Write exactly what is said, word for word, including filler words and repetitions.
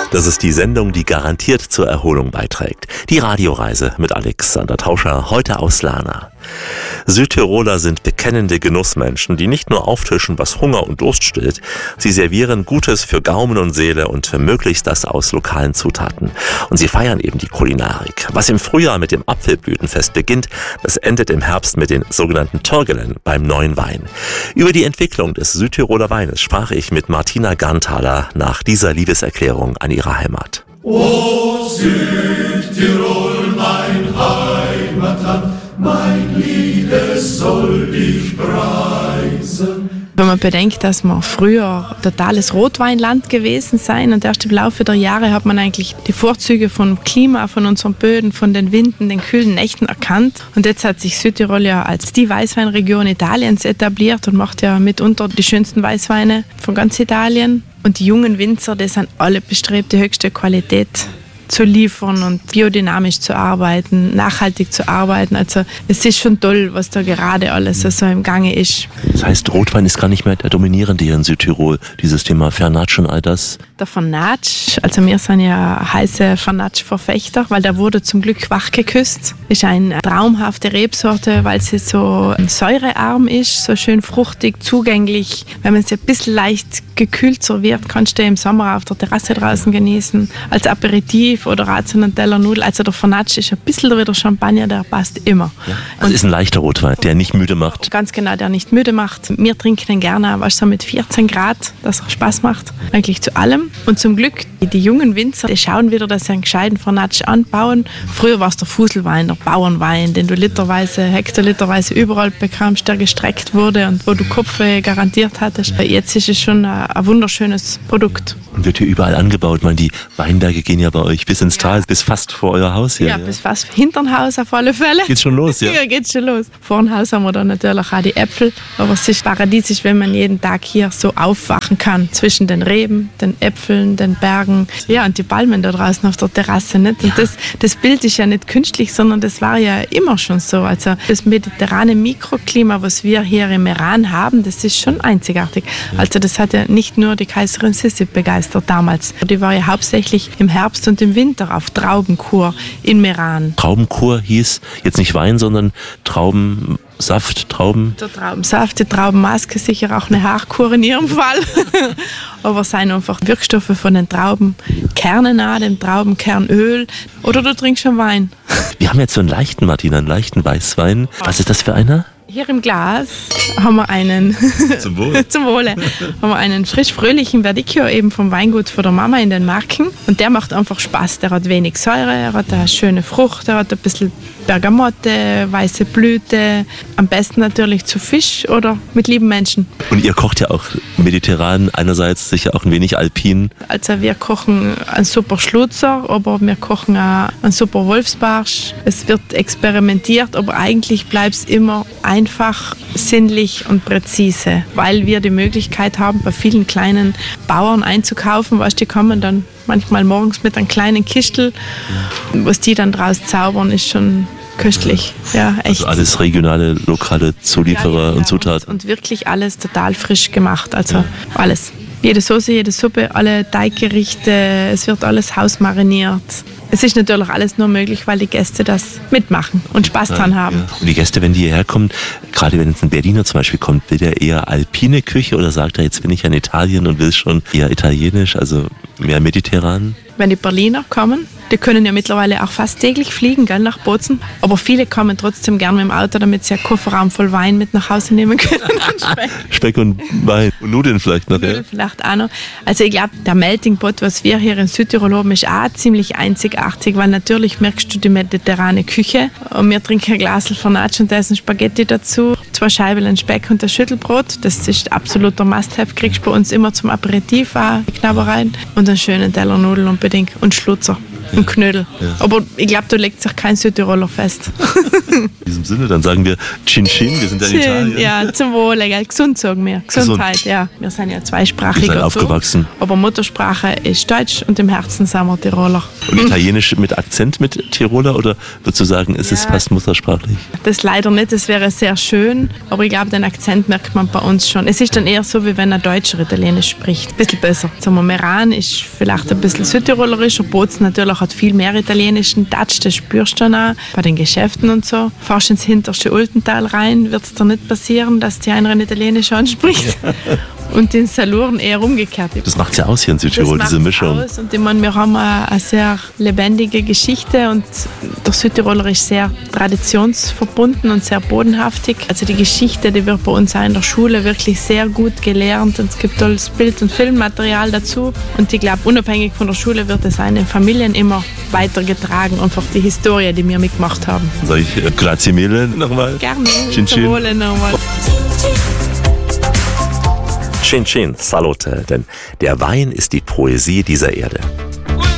Das ist die Sendung, die garantiert zur Erholung beiträgt. Die Radioreise mit Alexander Tauscher, heute aus Lana. Südtiroler sind bekennende Genussmenschen, die nicht nur auftischen, was Hunger und Durst stillt. Sie servieren Gutes für Gaumen und Seele und möglichst das aus lokalen Zutaten. Und sie feiern eben die Kulinarik. Was im Frühjahr mit dem Apfelblütenfest beginnt, das endet im Herbst mit den sogenannten Törgelen beim neuen Wein. Über die Entwicklung des Südtiroler Weines sprach ich mit Martina Garnthaler nach dieser Liebeserklärung an ihre Heimat. O Südtirol, mein Heimatland, mein Lied, es soll dich preisen. Wenn man bedenkt, dass wir früher totales Rotweinland gewesen sein und erst im Laufe der Jahre hat man eigentlich die Vorzüge vom Klima, von unseren Böden, von den Winden, den kühlen Nächten erkannt. Und jetzt hat sich Südtirol ja als die Weißweinregion Italiens etabliert und macht ja mitunter die schönsten Weißweine von ganz Italien. Und die jungen Winzer, die sind alle bestrebt, die höchste Qualität zu liefern und biodynamisch zu arbeiten, nachhaltig zu arbeiten. Also es ist schon toll, was da gerade alles so im Gange ist. Das heißt, Rotwein ist gar nicht mehr der dominierende hier in Südtirol. Dieses Thema Fernatsch und all das. Der Fernatsch, also wir sind ja heiße Fernatsch-Verfechter, weil der wurde zum Glück wach geküsst. Ist eine traumhafte Rebsorte, weil sie so säurearm ist, so schön fruchtig, zugänglich. Wenn man sie ein bisschen leicht gekühlt serviert, kannst du im Sommer auf der Terrasse draußen genießen, als Aperitif oder Ratzen und Teller Nudel. Also der Fernatsch ist ein bisschen wie der Champagner, der passt immer. Ja, also ist ein leichter Rotwein, der nicht müde macht. Ganz genau, der nicht müde macht. Wir trinken den gerne, was so mit vierzehn Grad, dass er Spaß macht, eigentlich zu allem. Und zum Glück, die jungen Winzer, die schauen wieder, dass sie einen gescheiten Fernatsch anbauen. Früher war es der Fuselwein, der Bauernwein, den du literweise, hektoliterweise überall bekamst, der gestreckt wurde und wo du Kopfweh garantiert hattest. Jetzt ist es schon ein, ein wunderschönes Produkt. Und wird hier überall angebaut. Man, die Weinberge gehen ja bei euch bis ins Tal, bis fast vor euer Haus hier. Ja, ja, bis fast hinterm Haus auf alle Fälle. Geht's schon los, ja? Ja, geht's schon los. Vor dem Haus haben wir dann natürlich auch die Äpfel. Aber es ist paradiesisch, wenn man jeden Tag hier so aufwachen kann. Zwischen den Reben, den Äpfeln, den Bergen. Ja, und die Palmen da draußen auf der Terrasse. Nicht? Und ja. das, das Bild ist ja nicht künstlich, sondern das war ja immer schon so. Also das mediterrane Mikroklima, was wir hier im Meran haben, das ist schon einzigartig. Ja. Also das hat ja nicht nur die Kaiserin Sissi begeistert damals. Die war ja hauptsächlich im Herbst und im Winter auf Traubenkur in Meran. Traubenkur hieß jetzt nicht Wein, sondern Traubensaft, Trauben... Der Traubensaft, die Traubenmaske, sicher auch eine Haarkur in ihrem Fall. Aber es sind einfach Wirkstoffe von den Traubenkernen an, dem Traubenkernöl. Oder du trinkst schon Wein. Wir haben jetzt so einen leichten, Martina, einen leichten Weißwein. Was ist das für einer? Hier im Glas haben wir einen, zum Wohle, zum Wohle. haben wir einen frisch-fröhlichen Verdicchio eben vom Weingut von der Mama in den Marken. Und der macht einfach Spaß. Der hat wenig Säure, er hat eine schöne Frucht, er hat ein bisschen Bergamotte, weiße Blüte. Am besten natürlich zu Fisch oder mit lieben Menschen. Und ihr kocht ja auch mediterran, einerseits sicher auch ein wenig alpin. Also wir kochen einen super Schlutzer, aber wir kochen auch einen super Wolfsbarsch. Es wird experimentiert, aber eigentlich bleibt es immer einfach, sinnlich und präzise, weil wir die Möglichkeit haben, bei vielen kleinen Bauern einzukaufen. Weißt, die kommen dann manchmal morgens mit einem kleinen Kistel. Was die dann draus zaubern, ist schon köstlich. Ja, echt. Also alles regionale, lokale Zulieferer ja, ja, ja. und Zutaten. Und, und wirklich alles total frisch gemacht. Also ja. alles. Jede Soße, jede Suppe, alle Teiggerichte, es wird alles hausmariniert. Es ist natürlich alles nur möglich, weil die Gäste das mitmachen und Spaß dran haben. Ja. Und die Gäste, wenn die hierher kommen, gerade wenn jetzt ein Berliner zum Beispiel kommt, will der eher alpine Küche oder sagt er, jetzt bin ich ja in Italien und will schon eher italienisch, also mehr mediterran? Wenn die Berliner kommen, die können ja mittlerweile auch fast täglich fliegen, gell, nach Bozen. Aber viele kommen trotzdem gern mit dem Auto, damit sie einen Kofferraum voll Wein mit nach Hause nehmen können. Und Speck. Speck und Wein. Und Nudeln vielleicht noch, Nudeln ja? vielleicht auch noch. Also ich glaube, der Melting Pot, was wir hier in Südtirol haben, ist auch ziemlich einzigartig, weil natürlich merkst du die mediterrane Küche. Und wir trinken ein Glas Fernatsch und da ist ein Spaghetti dazu, zwei Scheiben Speck und ein Schüttelbrot. Das ist absoluter Must-Have. Kriegst du bei uns immer zum Aperitif auch Knabbereien. Und einen schönen Teller Nudeln unbedingt. Und Schlutzer. Und Knödel. Ja. Aber ich glaube, da legt sich kein Südtiroler fest. In diesem Sinne, dann sagen wir Chin Chin, wir sind ja in Italien. Ja, zum Wohle, gell? Gesund sagen wir. Gesundheit, Gesund. Ja. Wir sind ja zweisprachig. Wir sind aufgewachsen. So. Aber Muttersprache ist Deutsch und im Herzen sind wir Tiroler. Und Italienisch mit Akzent mit Tiroler oder würdest du sagen, ist ja, es fast muttersprachlich? Das leider nicht, das wäre sehr schön. schon. Aber ich glaube, den Akzent merkt man bei uns schon. Es ist dann eher so, wie wenn ein Deutscher Italienisch spricht. Ein bisschen besser. Sagen wir, Meran ist vielleicht ein bisschen südtirolerischer. Bozen natürlich hat viel mehr italienischen Touch. Das spürst du dann auch bei den Geschäften und so. Fast ins hinterste Ultental rein wird es dir nicht passieren, dass die einer Italienisch anspricht. Und in Saluren eher umgekehrt. Das macht ja aus hier in Südtirol, das diese Mischung. Aus. Und ich meine, wir haben eine, eine sehr lebendige Geschichte und der Südtiroler ist sehr traditionsverbunden und sehr bodenhaftig. Also die Geschichte, die wird bei uns auch in der Schule wirklich sehr gut gelernt und es gibt tolles Bild- und Filmmaterial dazu. Und ich glaube, unabhängig von der Schule wird es in den Familien immer weitergetragen, einfach die Historie, die wir mitgemacht haben. Sag ich äh, grazie mille nochmal? Gerne. Chin chin. Zum Wohle nochmal. Chin chin, salute, denn der Wein ist die Poesie dieser Erde.